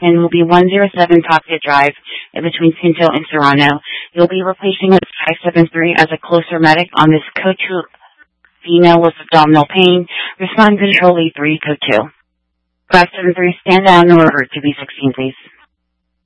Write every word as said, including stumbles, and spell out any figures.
and will be one oh seven Pocket Drive between Pinto and Serrano. You'll be replacing with five seven three as a closer medic on this code two female with abdominal pain. Respond control E three code two. five seven three, stand down and revert to B sixteen, please.